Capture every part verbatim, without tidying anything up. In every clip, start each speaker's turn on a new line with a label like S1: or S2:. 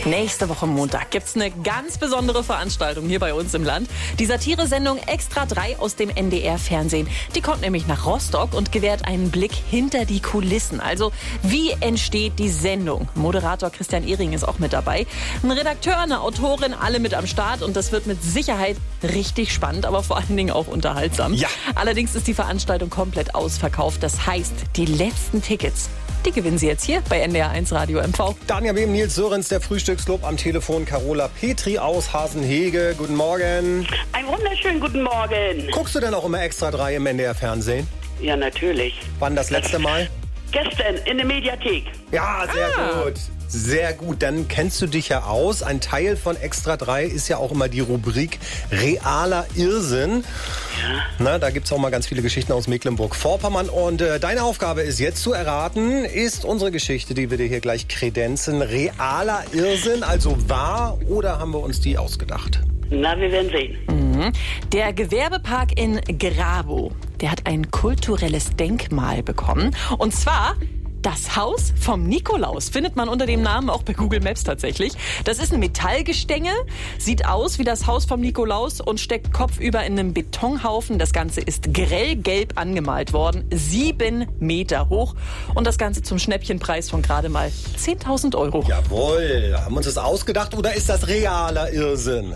S1: Nächste Woche Montag gibt's eine ganz besondere Veranstaltung hier bei uns im Land. Die Satiresendung Extra drei aus dem N D R-Fernsehen. Die kommt nämlich nach Rostock und gewährt einen Blick hinter die Kulissen. Also, wie entsteht die Sendung? Moderator Christian Ehring ist auch mit dabei. Ein Redakteur, eine Autorin, alle mit am Start. Und das wird mit Sicherheit richtig spannend, aber vor allen Dingen auch unterhaltsam.
S2: Ja.
S1: Allerdings ist die Veranstaltung komplett ausverkauft. Das heißt, die letzten Tickets, die gewinnen Sie jetzt hier bei N D R eins Radio M V.
S2: Daniel Behm, Nils Sörens, der Frühstücksclub am Telefon, Carola Petri aus Hasenhege. Guten Morgen.
S3: Einen wunderschönen guten Morgen.
S2: Guckst du denn auch immer Extra drei im N D R-Fernsehen?
S3: Ja, natürlich.
S2: Wann das letzte Mal?
S3: Gestern in der Mediathek.
S2: Ja, sehr
S1: Ah.
S2: gut. Sehr gut, dann kennst du dich ja aus. Ein Teil von Extra drei ist ja auch immer die Rubrik realer Irrsinn. Na, da gibt es auch mal ganz viele Geschichten aus Mecklenburg-Vorpommern. Und äh, deine Aufgabe ist jetzt zu erraten, ist unsere Geschichte, die wir dir hier gleich kredenzen, realer Irrsinn, also wahr, oder haben wir uns die ausgedacht?
S3: Na, wir werden sehen.
S1: Der Gewerbepark in Grabow, der hat ein kulturelles Denkmal bekommen. Und zwar das Haus vom Nikolaus. Findet man unter dem Namen auch bei Google Maps tatsächlich. Das ist ein Metallgestänge, sieht aus wie das Haus vom Nikolaus und steckt kopfüber in einem Betonhaufen. Das Ganze ist grellgelb angemalt worden, sieben Meter hoch. Und das Ganze zum Schnäppchenpreis von gerade mal zehntausend Euro.
S2: Jawohl, haben wir uns das ausgedacht oder ist das realer Irrsinn?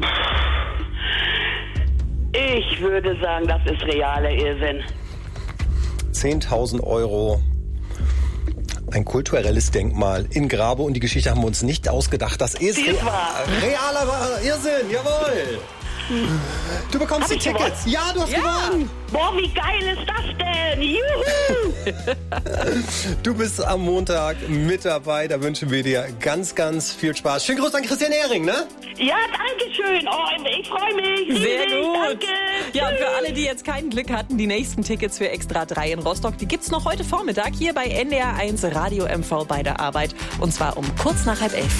S3: Ich würde sagen, das ist realer Irrsinn.
S2: zehntausend Euro. Ein kulturelles Denkmal in Grabow und die Geschichte haben wir uns nicht ausgedacht. Das ist
S3: Die ist wahr.
S2: realer Irrsinn, jawohl. Du bekommst
S3: Hab
S2: die
S3: ich
S2: Tickets.
S3: gewonnen?
S2: Ja, du hast
S1: Ja.
S2: gewonnen.
S3: Boah, wie geil ist das denn? Juhu!
S2: Du bist am Montag mit dabei. Da wünschen wir dir ganz, ganz viel Spaß. Schönen Gruß an Christian Ehring, ne?
S3: Ja, danke schön. Oh, ich freue mich.
S1: Sehr
S3: riesig.
S1: gut.
S3: Danke.
S1: Ja, und für alle, die jetzt kein Glück hatten, die nächsten Tickets für Extra drei in Rostock, die gibt's noch heute Vormittag hier bei N D R eins Radio M V bei der Arbeit. Und zwar um kurz nach halb elf.